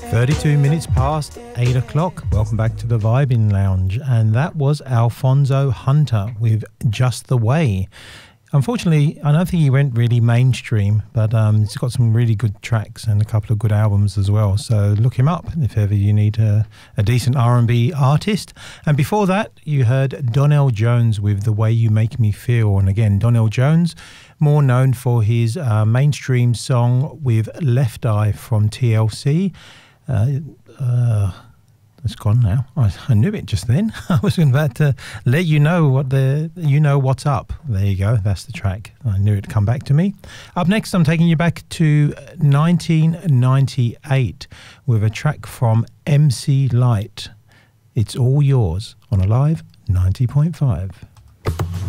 32 minutes past 8 o'clock. Welcome back to the Vibing Lounge. And that was Alfonso Hunter with Just the Way. Unfortunately, I don't think he went really mainstream, but he's got some really good tracks and a couple of good albums as well. So look him up if ever you need a decent R&B artist. And before that, you heard Donell Jones with The Way You Make Me Feel. And again, Donell Jones, more known for his mainstream song with Left Eye from TLC. It's gone now. I knew it just then. I was about to let you know what's up. There you go. That's the track. I knew it'd come back to me. Up next, I'm taking you back to 1998 with a track from MC Lyte. It's All Yours on Alive 90.5.